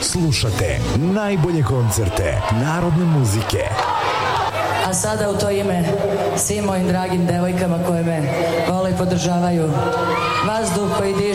Slušate najbolje koncerte narodne muzike. A sada u to ime svim mojim dragim devojkama koje me vole i podržavaju, vazduh koji diše